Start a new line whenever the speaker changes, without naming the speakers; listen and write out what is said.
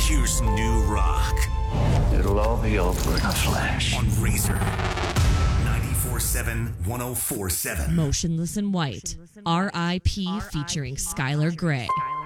Here's New Rock.
It'll all be over in a flash.
On Razor. 94.7, 104.7.
Motionless in White. R.I.P. featuring Skylar Grey.